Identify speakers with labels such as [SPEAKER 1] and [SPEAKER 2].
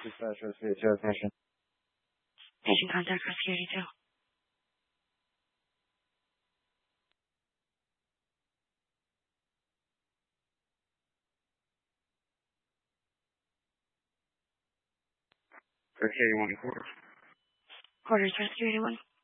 [SPEAKER 1] Dispatch Rescue 2 Ignition.
[SPEAKER 2] Patient contact Rescue 82.
[SPEAKER 1] Rescue 81 quarter.
[SPEAKER 2] Quarters Rescue 81.